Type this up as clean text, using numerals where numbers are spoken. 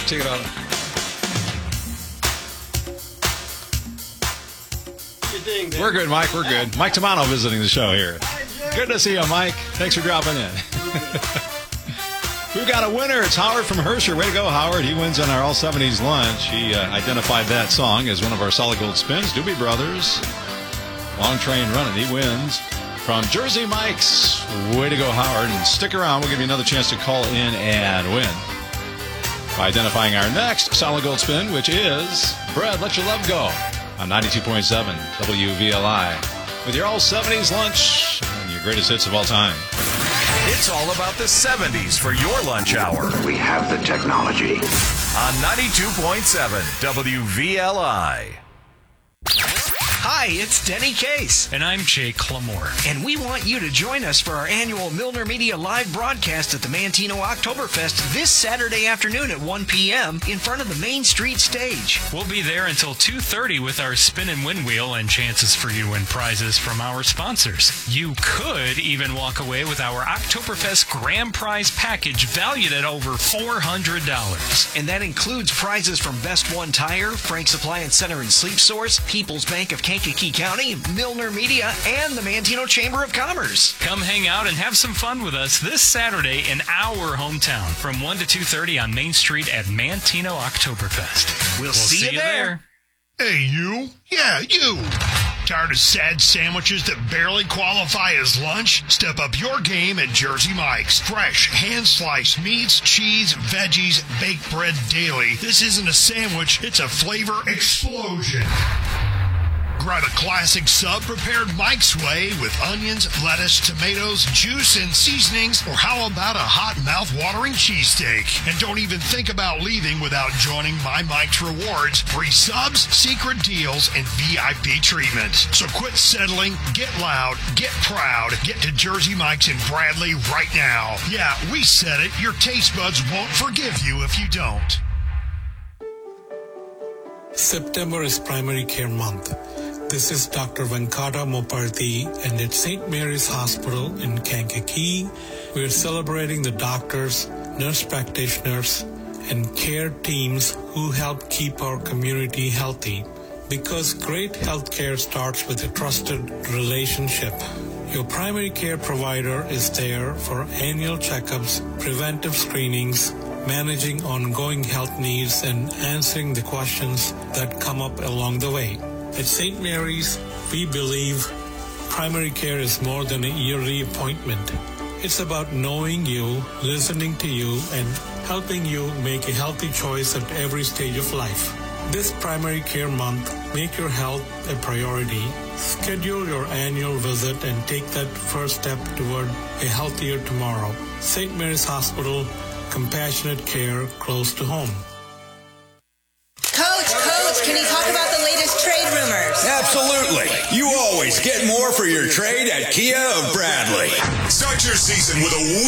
Take it out. We're good, Mike. We're good. Mike Tamano visiting the show here. Good to see you, Mike. Thanks for dropping in. We've got a winner. It's Howard from Herscher. Way to go, Howard. He wins on our All 70s lunch. He identified that song as one of our solid gold spins. Doobie Brothers. Long Train Running. He wins from Jersey Mike's. Way to go, Howard. And stick around. We'll give you another chance to call in and win by identifying our next solid gold spin, which is Bread, Let Your Love Go on 92.7 WVLI with your All 70s lunch and your greatest hits of all time. It's all about the 70s for your lunch hour. We have the technology. On 92.7 WVLI. Hi, it's Denny Case. And I'm Jake Clamore. And we want you to join us for our annual Milner Media live broadcast at the Manteno Oktoberfest this Saturday afternoon at 1 p.m. in front of the Main Street stage. We'll be there until 2:30 with our spin and win wheel and chances for you to win prizes from our sponsors. You could even walk away with our Oktoberfest grand prize package valued at over $400. And that includes prizes from Best One Tire, Frank's Appliance Center and Sleep Source, People's Bank of Kankakee County, Milner Media, and the Manteno Chamber of Commerce. Come hang out and have some fun with us this Saturday in our hometown from 1 to 2:30 on Main Street at Manteno Oktoberfest. We'll see you there. Hey, you. Yeah, you. Tired of sad sandwiches that barely qualify as lunch? Step up your game at Jersey Mike's. Fresh, hand-sliced meats, cheese, veggies, baked bread daily. This isn't a sandwich, it's a flavor explosion. Grab a classic sub prepared Mike's way with onions, lettuce, tomatoes, juice, and seasonings, or how about a hot mouth-watering cheesesteak? And don't even think about leaving without joining My Mike's Rewards, free subs, secret deals, and VIP treatment. So quit settling, get loud, get proud, get to Jersey Mike's in Bradley right now. Yeah, we said it. Your taste buds won't forgive you if you don't. September is Primary Care Month. This is Dr. Venkata Moparthy, and at St. Mary's Hospital in Kankakee, we're celebrating the doctors, nurse practitioners, and care teams who help keep our community healthy. Because great health care starts with a trusted relationship. Your primary care provider is there for annual checkups, preventive screenings, managing ongoing health needs, and answering the questions that come up along the way. At St. Mary's, we believe primary care is more than a yearly appointment. It's about knowing you, listening to you, and helping you make a healthy choice at every stage of life. This Primary Care Month, make your health a priority. Schedule your annual visit and take that first step toward a healthier tomorrow. St. Mary's Hospital, compassionate care close to home. Coach, can you talk about the latest trade rumors? Absolutely. You always get more for your trade at Kia of Bradley. Start your season with a